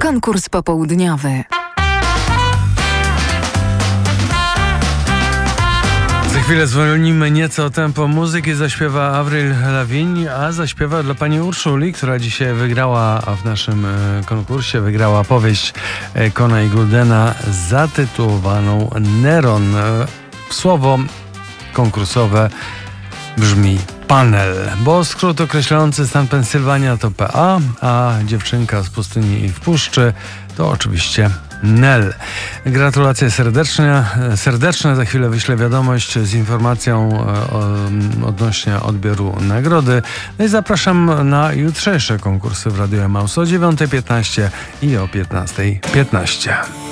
Konkurs popołudniowy. Za chwilę zwolnimy nieco tempo muzyki, zaśpiewa Avril Lavigne, a zaśpiewa dla pani Urszuli, która dzisiaj wygrała w naszym konkursie, wygrała powieść Kona i Guldena zatytułowaną Neron. Słowo konkursowe brzmi panel, bo skrót określający stan Pensylwania to PA, a dziewczynka z pustyni i w puszczy to oczywiście Nel. Gratulacje serdeczne. Za chwilę wyślę wiadomość z informacją odnośnie odbioru nagrody. No i zapraszam na jutrzejsze konkursy w Radiu Emaus o 9:15 i o 15:15.